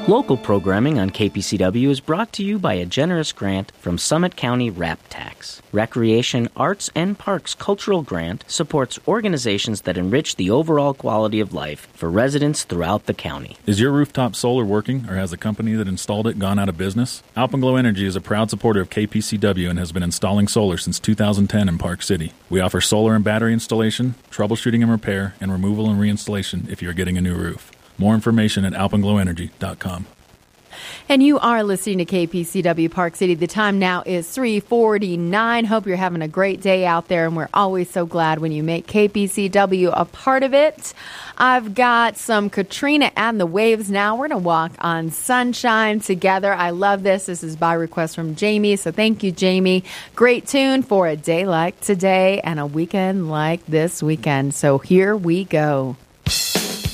Local programming on KPCW is brought to you by a generous grant from Summit County RAP Tax. Recreation, Arts, and Parks Cultural Grant supports organizations that enrich the overall quality of life for residents throughout the county. Is your rooftop solar working, or has the company that installed it gone out of business? Alpenglow Energy is a proud supporter of KPCW and has been installing solar since 2010 in Park City. We offer solar and battery installation, troubleshooting and repair, and removal and reinstallation if you're getting a new roof. More information at alpenglowenergy.com. And you are listening to KPCW Park City. The time now is 3:49. Hope you're having a great day out there, and we're always so glad when you make KPCW a part of it. I've got some Katrina and the Waves now. We're going to walk on sunshine together. I love this. This is by request from Jamie, so thank you, Jamie. Great tune for a day like today and a weekend like this weekend. So here we go.